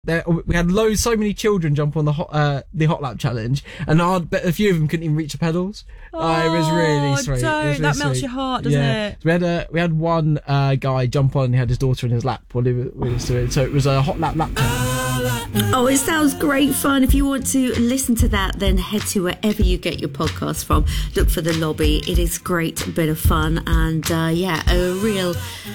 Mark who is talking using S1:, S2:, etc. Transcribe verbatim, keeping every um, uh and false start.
S1: There, we had loads, so many children jump on the hot, uh, the hot lap challenge, and I bet a few of them couldn't even reach the pedals.
S2: Oh,
S1: uh, it was really sweet.
S2: Don't.
S1: It was really
S2: that melts
S1: sweet.
S2: your heart, doesn't
S1: yeah.
S2: it?
S1: So we had a we had one uh, guy jump on and he had his daughter in his lap while he was doing it. So it was a hot lap lap challenge.
S3: Oh, it sounds great fun. If you want to listen to that, then head to wherever you get your podcast from. Look for The Lobby. It is great, a bit of fun, and uh, yeah, a real